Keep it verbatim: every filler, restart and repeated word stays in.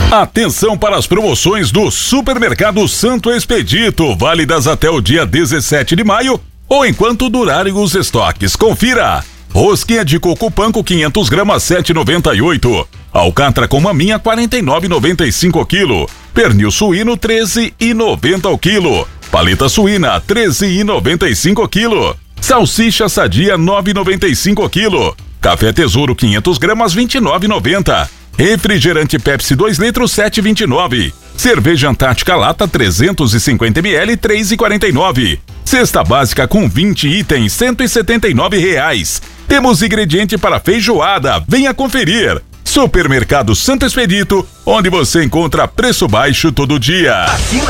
Atenção para as promoções do Supermercado Santo Expedito, válidas até o dia dezessete de maio ou enquanto durarem os estoques. Confira! Rosquinha de coco panko quinhentos gramas sete reais e noventa e oito centavos. Alcatra com maminha quarenta e nove reais e noventa e cinco centavos o quilo. Pernil suíno treze reais e noventa centavos o quilo. Paleta suína treze reais e noventa e cinco centavos o quilo. Salsicha sadia nove reais e noventa e cinco centavos o quilo. Café Tesouro quinhentos gramas vinte e nove reais e noventa centavos. Refrigerante Pepsi dois litros sete reais e vinte e nove centavos. Cerveja Antártica Lata trezentos e cinquenta mililitros três reais e quarenta e nove centavos. Cesta básica com vinte itens cento e setenta e nove reais. Temos ingrediente para feijoada, venha conferir. Supermercado Santo Expedito, onde você encontra preço baixo todo dia.